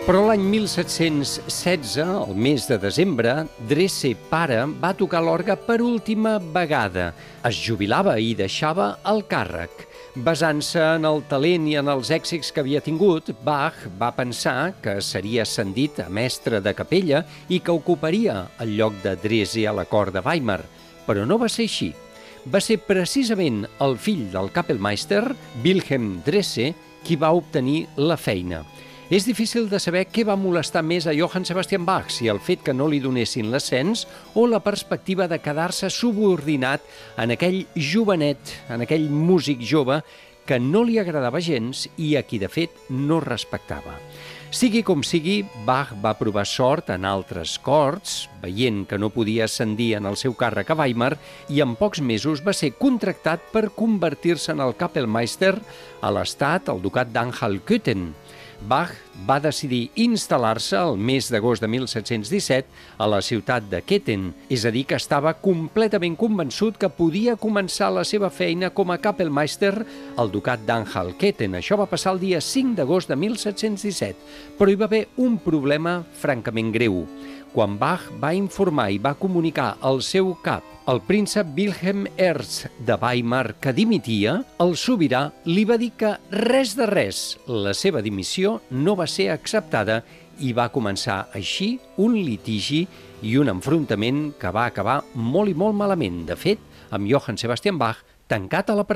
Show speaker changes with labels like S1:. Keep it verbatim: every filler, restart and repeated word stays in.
S1: Però l'any mil set-cents setze, al mes de desembre, Drese pare va tocar l'orgue per última vegada. Es jubilava i deixava el càrrec. Basant-se en el talent i en els èxits que havia tingut, Bach va pensar que seria ascendit a mestre de capella i que ocuparia el lloc de Drese a la cort de Weimar. Però no va ser així. Va ser precisament el fill del Kapellmeister, Wilhelm Drese, qui va obtenir la feina. És difícil de saber què va molestar més a Johann Sebastian Bach, si el fet que no li donessin l'ascens o la perspectiva de quedar-se subordinat en aquell jovenet, en aquell músic jove que no li agradava gens i a qui de fet no respectava. Sigui com sigui, Bach va provar sort en altres corts, veient que no podia ascendir en el seu càrrec a Weimar, i en pocs mesos va ser contractat per convertir-se en el Kapellmeister a l'estat, al ducat d'Anhalt-Köthen. Bach va decidir instal·lar-se el mes d'agost de mil set-cents disset a la ciutat de Köthen, és a dir, que estava completament convençut que podia començar la seva feina com a Kapellmeister al ducat d'Anhalt-Köthen. Això va passar el dia cinc d'agost de mil set-cents disset, però hi va haver un problema francament greu. Quan Bach va informar i va comunicar al seu cap, el príncep Wilhelm Ernst de Weimar, que dimitia, el sobirà li va dir que res de res, la seva dimissió no va ser acceptada i va començar així un litigi i un enfrontament que va acabar molt i molt malament. De fet, amb Johann Sebastian Bach tancat a la presó.